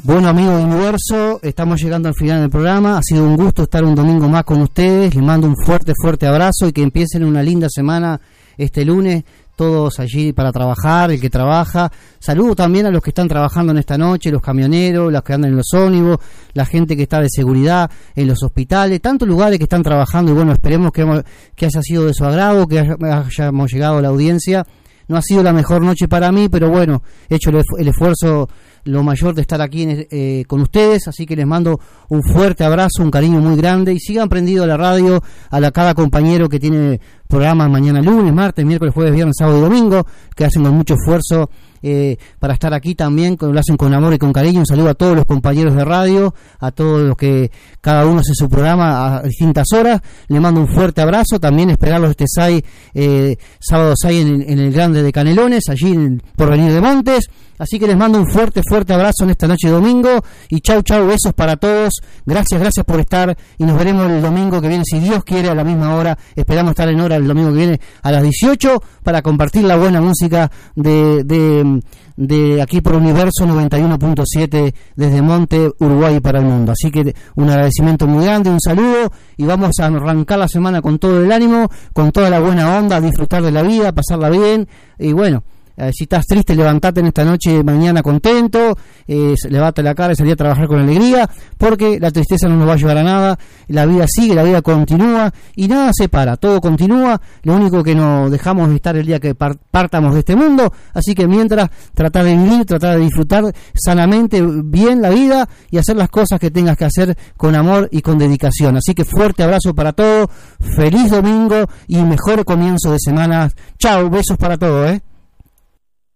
Bueno, amigos de Universo, estamos llegando al final del programa. Ha sido un gusto estar un domingo más con ustedes. Les mando un fuerte abrazo y que empiecen una linda semana este lunes. Todos allí para trabajar, el que trabaja. Saludo también a los que están trabajando en esta noche, los camioneros, los que andan en los ómnibus, la gente que está de seguridad en los hospitales, tantos lugares que están trabajando. Y bueno, esperemos que haya sido de su agrado, que hayamos llegado a la audiencia. No ha sido la mejor noche para mí, pero bueno, he hecho el esfuerzo lo mayor de estar aquí con ustedes, así que les mando un fuerte abrazo, un cariño muy grande y sigan prendidos a la radio, cada compañero que tiene programas mañana lunes, martes, miércoles, jueves, viernes, sábado y domingo, que hacen con mucho esfuerzo para estar aquí también, lo hacen con amor y con cariño. Un saludo a todos los compañeros de radio, a todos los que cada uno hace su programa a distintas horas. Les mando un fuerte abrazo, también esperarlos este sábado 6 en el Grande de Canelones, allí en Porvenir de Montes. Así que les mando un fuerte abrazo en esta noche de domingo y chau, besos para todos. Gracias por estar y nos veremos el domingo que viene, si Dios quiere, a la misma hora. Esperamos estar en hora el domingo que viene a las 18 para compartir la buena música de aquí por Universo 91.7 desde Monte, Uruguay para el mundo. Así que un agradecimiento muy grande, un saludo y vamos a arrancar la semana con todo el ánimo, con toda la buena onda, a disfrutar de la vida, pasarla bien y bueno. Si estás triste, levantate en esta noche, mañana contento, levanta la cara y salí a trabajar con alegría, porque la tristeza no nos va a llevar a nada. La vida sigue, la vida continúa y nada se para, todo continúa. Lo único que nos dejamos de estar el día que partamos de este mundo. Así que mientras, tratar de vivir, tratar de disfrutar sanamente bien la vida y hacer las cosas que tengas que hacer con amor y con dedicación. Así que fuerte abrazo para todos, feliz domingo y mejor comienzo de semana. Chao, besos para todos,